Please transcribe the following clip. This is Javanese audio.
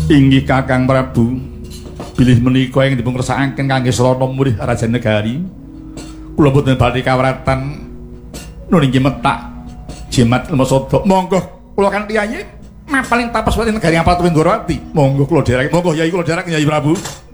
Inggih Kakang Prabu, bilih menika ing dipun kersakaken kangge Srana Murih Raja Negari. Kula boten badhe kawratan nun inggih metak jimat ilmu sada. Monggo kula kanthi ayi mapaling tapas wonten negari Apatwindarawati. Monggo kula derek, monggo Yai kula derek Yai Prabu.